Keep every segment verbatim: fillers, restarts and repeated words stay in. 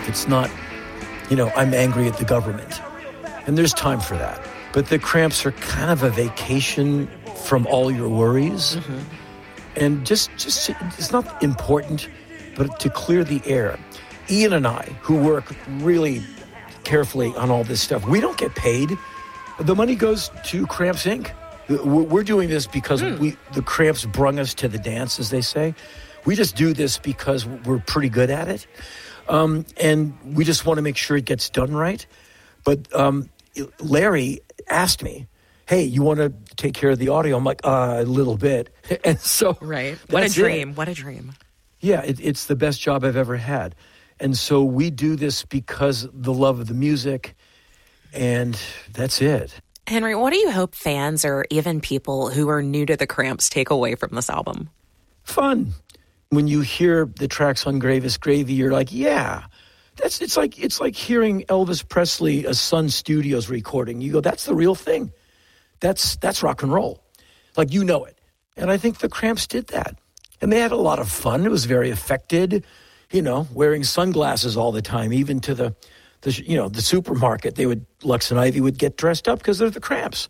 It's not, you know, I'm angry at the government. And there's time for that. But the Cramps are kind of a vacation from all your worries. Mm-hmm. And just, just, it's not important, but to clear the air. Ian and I, who work really carefully on all this stuff, we don't get paid. The money goes to Cramps Incorporated. We're doing this because mm. we the Cramps brung us to the dance, as they say. We just do this because we're pretty good at it. Um, and we just want to make sure it gets done right. But um, Larry asked me, hey, you want to take care of the audio? I'm like, uh, a little bit. And so right. What a dream. It. What a dream. Yeah, it, it's the best job I've ever had. And so we do this because the love of the music, and that's it. Henry, what do you hope fans or even people who are new to the Cramps take away from this album? Fun. When you hear the tracks on Gravest Gravy, you're like, yeah, that's it's like it's like hearing Elvis Presley, a Sun Studios recording. You go, that's the real thing. That's that's rock and roll. Like, you know it. And I think the Cramps did that. And they had a lot of fun. It was very affected, you know, wearing sunglasses all the time, even to the The, you know, the supermarket. They would, Lux and Ivy would get dressed up because they're the Cramps.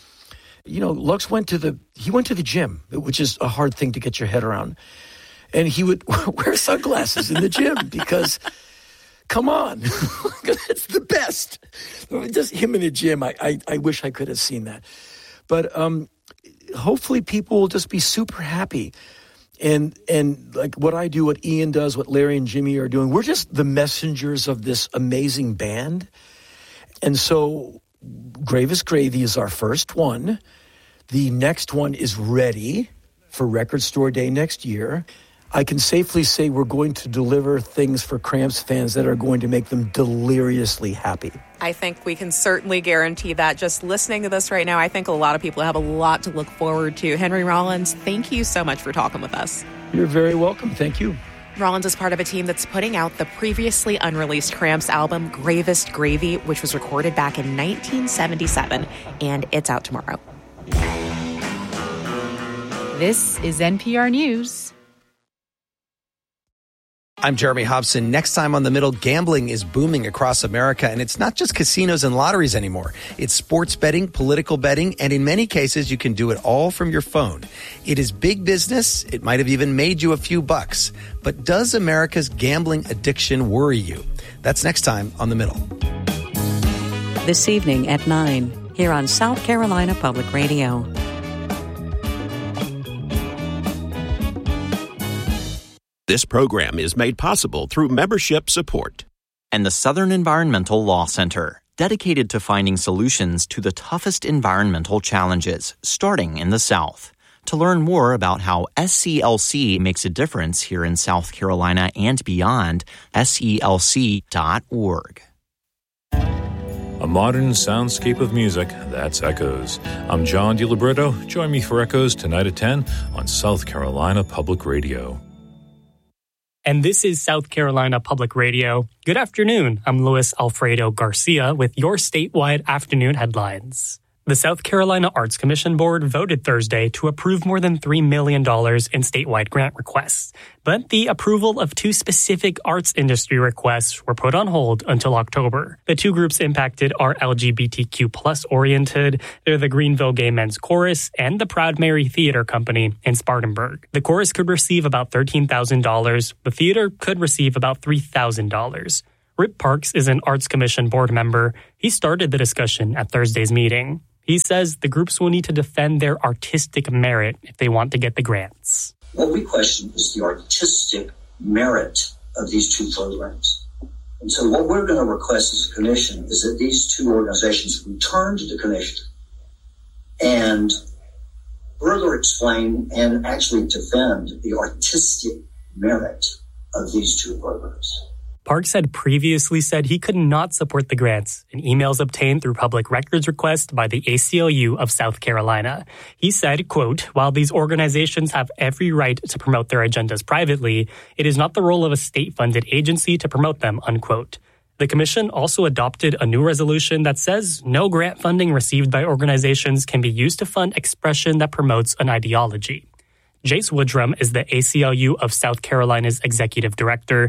You know, Lux went to the, he went to the gym, which is a hard thing to get your head around. And he would wear sunglasses in the gym because, come on, it's the best. Just him in the gym, I, I, I wish I could have seen that. But um, hopefully people will just be super happy. And and like what I do, what Ian does, what Larry and Jimmy are doing, we're just the messengers of this amazing band. And so Gravest Gravy is our first one. The next one is ready for Record Store Day next year. I can safely say we're going to deliver things for Cramps fans that are going to make them deliriously happy. I think we can certainly guarantee that. Just listening to this right now, I think a lot of people have a lot to look forward to. Henry Rollins, thank you so much for talking with us. You're very welcome. Thank you. Rollins is part of a team that's putting out the previously unreleased Cramps album, Gravest Gravy, which was recorded back in nineteen seventy-seven, and it's out tomorrow. This is N P R News. I'm Jeremy Hobson. Next time on The Middle, gambling is booming across America, and it's not just casinos and lotteries anymore. It's sports betting, political betting, and in many cases, you can do it all from your phone. It is big business. It might have even made you a few bucks. But does America's gambling addiction worry you? That's next time on The Middle. This evening at nine, here on South Carolina Public Radio. This program is made possible through membership support. And the Southern Environmental Law Center, dedicated to finding solutions to the toughest environmental challenges, starting in the South. To learn more about how S C L C makes a difference here in South Carolina and beyond, S E L C dot org. A modern soundscape of music, that's Echoes. I'm John DiLibretto. Join me for Echoes tonight at ten on South Carolina Public Radio. And this is South Carolina Public Radio. Good afternoon. I'm Luis Alfredo Garcia with your statewide afternoon headlines. The South Carolina Arts Commission Board voted Thursday to approve more than three million dollars in statewide grant requests. But the approval of two specific arts industry requests were put on hold until October. The two groups impacted are L G B T Q plus oriented. They're the Greenville Gay Men's Chorus and the Proud Mary Theater Company in Spartanburg. The chorus could receive about thirteen thousand dollars. The theater could receive about three thousand dollars. Rip Parks is an Arts Commission board member. He started the discussion at Thursday's meeting. He says the groups will need to defend their artistic merit if they want to get the grants. What we question is the artistic merit of these two programs. And so what we're going to request as a commission is that these two organizations return to the commission and further explain and actually defend the artistic merit of these two programs. Parks had previously said he could not support the grants in emails obtained through public records request by the A C L U of South Carolina. He said, quote, while these organizations have every right to promote their agendas privately, it is not the role of a state-funded agency to promote them, unquote. The commission also adopted a new resolution that says no grant funding received by organizations can be used to fund expression that promotes an ideology. Jace Woodrum is the A C L U of South Carolina's executive director.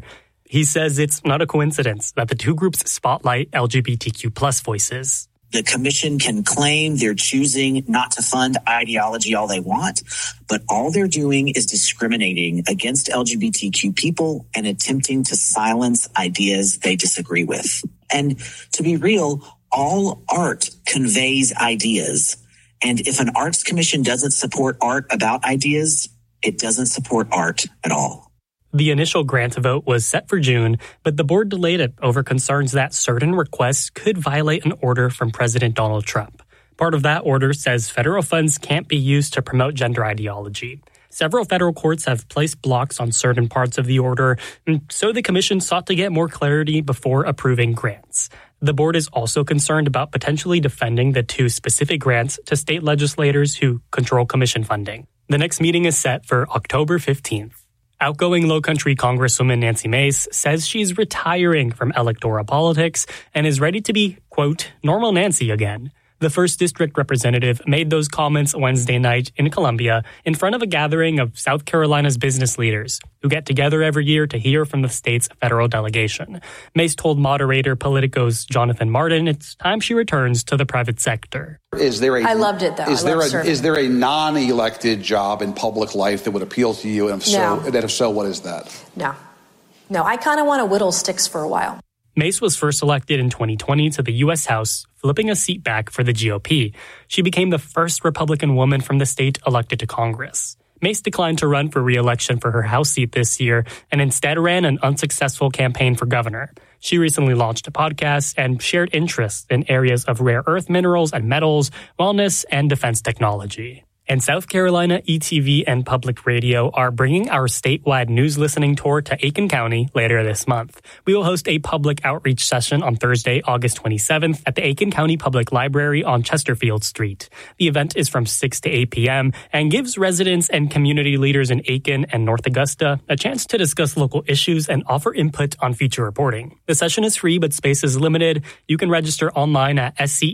He says it's not a coincidence that the two groups spotlight L G B T Q plus voices. The commission can claim they're choosing not to fund ideology all they want, but all they're doing is discriminating against L G B T Q people and attempting to silence ideas they disagree with. And to be real, all art conveys ideas. And if an arts commission doesn't support art about ideas, it doesn't support art at all. The initial grant vote was set for June, but the board delayed it over concerns that certain requests could violate an order from President Donald Trump. Part of that order says federal funds can't be used to promote gender ideology. Several federal courts have placed blocks on certain parts of the order, and so the commission sought to get more clarity before approving grants. The board is also concerned about potentially defending the two specific grants to state legislators who control commission funding. The next meeting is set for October fifteenth. Outgoing Lowcountry Congresswoman Nancy Mace says she's retiring from electoral politics and is ready to be, quote, normal Nancy again. The first district representative made those comments Wednesday night in Columbia in front of a gathering of South Carolina's business leaders who get together every year to hear from the state's federal delegation. Mace told moderator Politico's Jonathan Martin it's time she returns to the private sector. Is there a, I loved it, though. Is I there a, serving. is there a non-elected job in public life that would appeal to you? And if No. so, and if so, what is that? No. No, I kind of want to whittle sticks for a while. Mace was first elected in twenty twenty to the U S House, flipping a seat back for the G O P. She became the first Republican woman from the state elected to Congress. Mace declined to run for re-election for her House seat this year and instead ran an unsuccessful campaign for governor. She recently launched a podcast and shared interests in areas of rare earth minerals and metals, wellness, and defense technology. And South Carolina E T V and Public Radio are bringing our statewide news listening tour to Aiken County later this month. We will host a public outreach session on Thursday, August twenty-seventh at the Aiken County Public Library on Chesterfield Street. The event is from six to eight p.m. and gives residents and community leaders in Aiken and North Augusta a chance to discuss local issues and offer input on future reporting. The session is free, but space is limited. You can register online at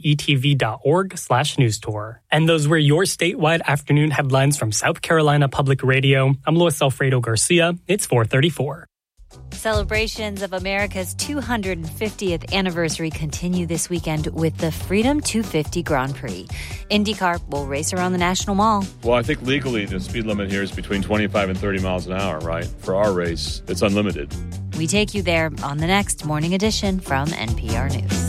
scetv.org slash news tour. And those were your statewide afternoon headlines from South Carolina Public Radio. I'm Luis Alfredo Garcia. It's four thirty-four. Celebrations of America's two hundred fiftieth anniversary continue this weekend with the Freedom two fifty Grand Prix. IndyCar will race around the National Mall. Well, I think legally the speed limit here is between twenty-five and thirty miles an hour, right? For our race, it's unlimited. We take you there on the next Morning Edition from N P R News.